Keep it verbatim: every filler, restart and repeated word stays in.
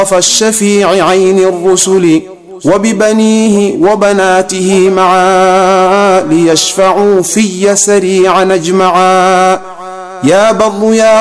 الشفيع عين الرسل وببنيه وبناته معا ليشفعوا في سريعا أجمعا. يا بر يا